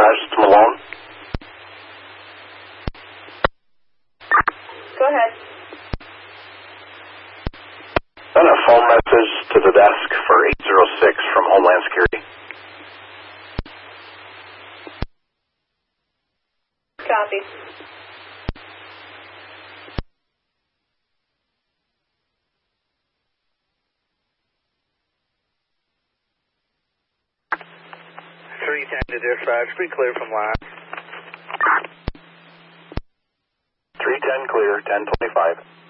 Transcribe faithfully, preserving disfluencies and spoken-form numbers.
dispatch, it's Malone. Go ahead. Send a phone message to the desk for eight zero six from Homeland Security. Copy. three ten to dispatch, be clear from last. three ten clear, ten twenty-five.